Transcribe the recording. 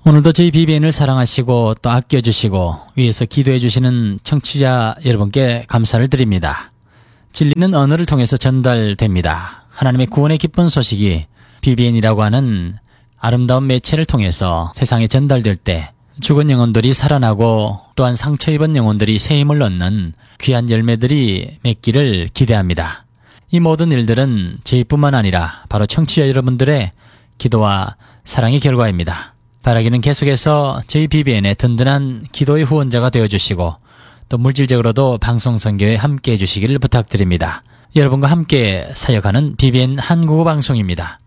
오늘도 저희 BBN을 사랑하시고 또 아껴주시고 위에서 기도해주시는 청취자 여러분께 감사를 드립니다. 진리는 언어를 통해서 전달됩니다. 하나님의 구원의 기쁜 소식이 BBN이라고 하는 아름다운 매체를 통해서 세상에 전달될 때 죽은 영혼들이 살아나고 또한 상처 입은 영혼들이 새 힘을 얻는 귀한 열매들이 맺기를 기대합니다. 이 모든 일들은 저희뿐만 아니라 바로 청취자 여러분들의 기도와 사랑의 결과입니다. 바라기는 계속해서 저희 BBN의 든든한 기도의 후원자가 되어주시고 또 물질적으로도 방송 선교에 함께해 주시기를 부탁드립니다. 여러분과 함께 사역하는 BBN 한국어 방송입니다.